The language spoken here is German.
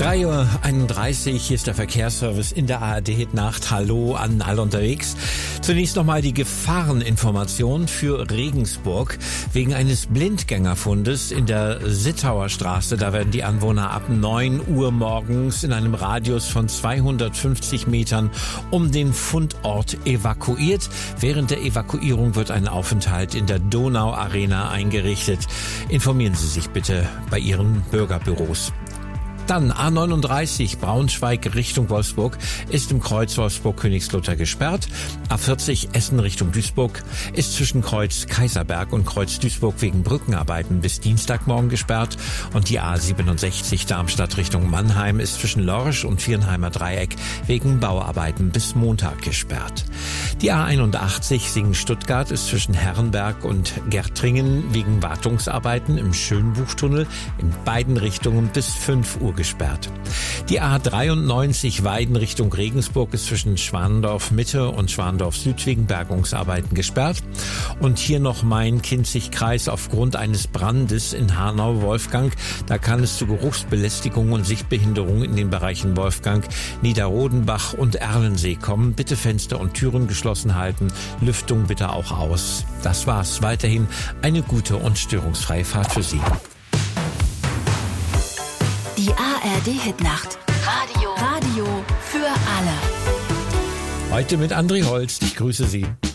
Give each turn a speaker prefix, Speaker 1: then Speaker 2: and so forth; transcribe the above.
Speaker 1: 3:31 Uhr, hier ist der Verkehrsservice in der ARD-Nacht. Hallo an alle unterwegs. Zunächst nochmal die Gefahreninformation für Regensburg. Wegen eines Blindgängerfundes in der Sittauer Straße, da werden die Anwohner ab 9 Uhr morgens in einem Radius von 250 Metern um den Fundort evakuiert. Während der Evakuierung wird ein Aufenthalt in der Donau-Arena eingerichtet. Informieren Sie sich bitte bei Ihren Bürgerbüros. Dann A39 Braunschweig Richtung Wolfsburg ist im Kreuz Wolfsburg-Königslutter gesperrt. A40 Essen Richtung Duisburg ist zwischen Kreuz Kaiserberg und Kreuz Duisburg wegen Brückenarbeiten bis Dienstagmorgen gesperrt. Und die A67 Darmstadt Richtung Mannheim ist zwischen Lorsch und Viernheimer Dreieck wegen Bauarbeiten bis Montag gesperrt. Die A81 Singen-Stuttgart ist zwischen Herrenberg und Gertringen wegen Wartungsarbeiten im Schönbuchtunnel in beiden Richtungen bis 5 Uhr gesperrt. Die A93 Weiden Richtung Regensburg ist zwischen Schwandorf Mitte und Schwandorf Süd wegen Bergungsarbeiten gesperrt. Und hier noch Main-Kinzig-Kreis aufgrund eines Brandes in Hanau-Wolfgang. Da kann es zu Geruchsbelästigung und Sichtbehinderung in den Bereichen Wolfgang, Niederrodenbach und Erlensee kommen. Bitte Fenster und Türen geschlossen halten, Lüftung bitte auch aus. Das war's. Weiterhin eine gute und störungsfreie Fahrt für Sie.
Speaker 2: Die ARD-Hitnacht. Radio für alle.
Speaker 1: Heute mit André Holst. Ich grüße Sie.